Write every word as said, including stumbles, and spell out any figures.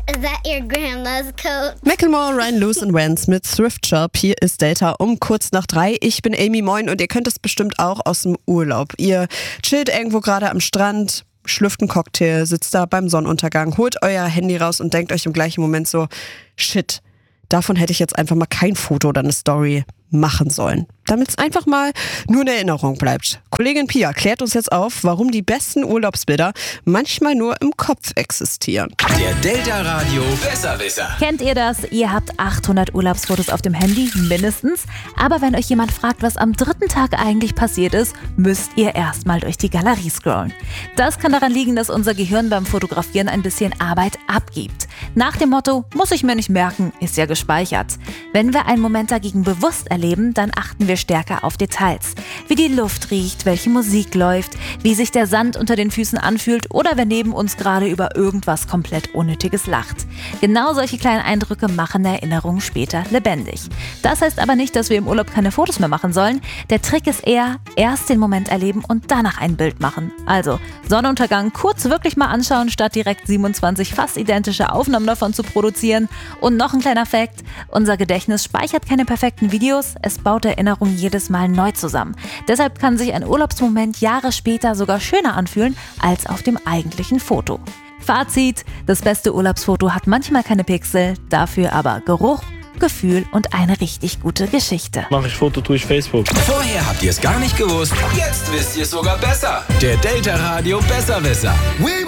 Is that your grandma's coat? Macklemore, Ryan Lewis und Vans mit Thrift Shop. Hier ist Delta um kurz nach drei. Ich bin Amy, moin, und ihr könnt es bestimmt auch aus dem Urlaub. Ihr chillt irgendwo gerade am Strand, schlürft einen Cocktail, sitzt da beim Sonnenuntergang, holt euer Handy raus und denkt euch im gleichen Moment so, shit, davon hätte ich jetzt einfach mal kein Foto oder eine Story machen sollen, damit es einfach mal nur eine Erinnerung bleibt. Kollegin Pia klärt uns jetzt auf, warum die besten Urlaubsbilder manchmal nur im Kopf existieren. Der Delta Radio Besserwisser. Kennt ihr das? Ihr habt achthundert Urlaubsfotos auf dem Handy, mindestens. Aber wenn euch jemand fragt, was am dritten Tag eigentlich passiert ist, müsst ihr erstmal durch die Galerie scrollen. Das kann daran liegen, dass unser Gehirn beim Fotografieren ein bisschen Arbeit abgibt. Nach dem Motto, muss ich mir nicht merken, ist ja gespeichert. Wenn wir einen Moment dagegen bewusst erleben, dann achten wir stärker auf Details. Wie die Luft riecht, welche Musik läuft, wie sich der Sand unter den Füßen anfühlt oder wer neben uns gerade über irgendwas komplett Unnötiges lacht. Genau solche kleinen Eindrücke machen Erinnerungen später lebendig. Das heißt aber nicht, dass wir im Urlaub keine Fotos mehr machen sollen. Der Trick ist eher, erst den Moment erleben und danach ein Bild machen. Also Sonnenuntergang kurz wirklich mal anschauen, statt direkt siebenundzwanzig fast identische Aufnahmen davon zu produzieren. Und noch ein kleiner Fact: Unser Gedächtnis speichert keine perfekten Videos, es baut Erinnerungen jedes Mal neu zusammen. Deshalb kann sich ein Urlaubsmoment Jahre später sogar schöner anfühlen als auf dem eigentlichen Foto. Fazit: Das beste Urlaubsfoto hat manchmal keine Pixel, dafür aber Geruch, Gefühl und eine richtig gute Geschichte. Mache ich Foto, tue ich Facebook. Vorher habt ihr es gar nicht gewusst, jetzt wisst ihr es sogar besser. Der Delta Radio Besserwisser.